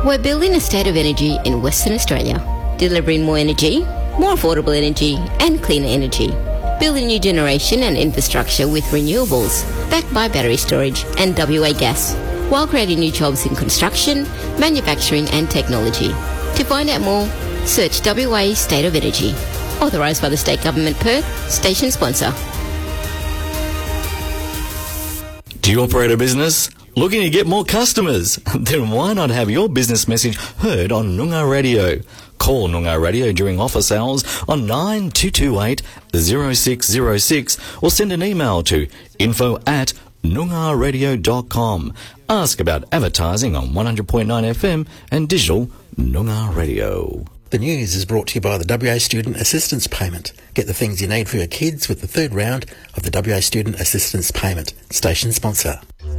We're building a state of energy in Western Australia, delivering more energy, more affordable energy and cleaner energy. Building new generation and infrastructure with renewables, backed by battery storage and WA gas, while creating new jobs in construction, manufacturing and technology. To find out more, search WA State of Energy. Authorised by the State Government Perth, station sponsor. Do you operate a business? Looking to get more customers? Then why not have your business message heard on Noongar Radio? Call Noongar Radio during office hours on 9228 0606 or send an email to info@noongarradio.com. Ask about advertising on 100.9 FM and digital Noongar Radio. The news is brought to you by the WA Student Assistance Payment. Get the things you need for your kids with the third round of the WA Student Assistance Payment. Station sponsor.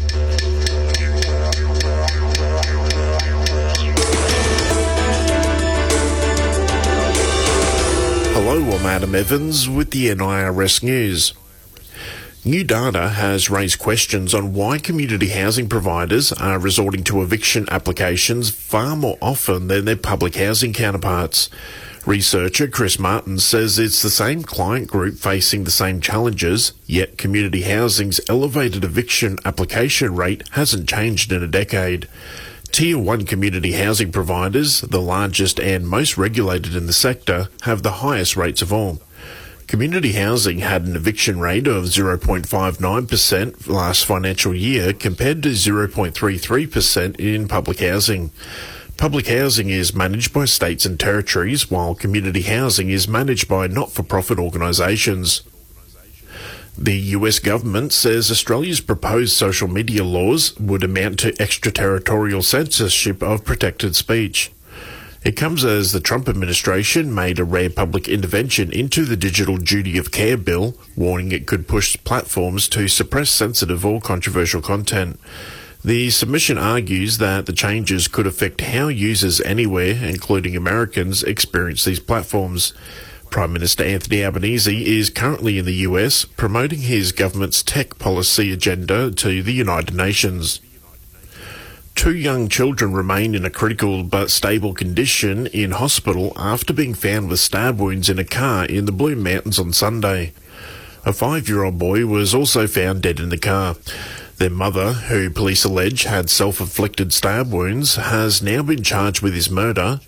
Hello, I'm Adam Evans with the NIRS News. New data has raised questions on why community housing providers are resorting to eviction applications far more often than their public housing counterparts. Researcher Chris Martin says it's the same client group facing the same challenges, yet community housing's elevated eviction application rate hasn't changed in a decade. Tier 1 community housing providers, the largest and most regulated in the sector, have the highest rates of all. Community housing had an eviction rate of 0.59% last financial year compared to 0.33% in public housing. Public housing is managed by states and territories, while community housing is managed by not-for-profit organisations. The US government says Australia's proposed social media laws would amount to extraterritorial censorship of protected speech. It comes as the Trump administration made a rare public intervention into the Digital Duty of Care bill, warning it could push platforms to suppress sensitive or controversial content. The submission argues that the changes could affect how users anywhere, including Americans, experience these platforms. Prime Minister Anthony Albanese is currently in the US promoting his government's tech policy agenda to the United Nations. 2 young children remain in a critical but stable condition in hospital after being found with stab wounds in a car in the Blue Mountains on Sunday. A 5-year-old boy was also found dead in the car. Their mother, who police allege had self-inflicted stab wounds, has now been charged with his murder,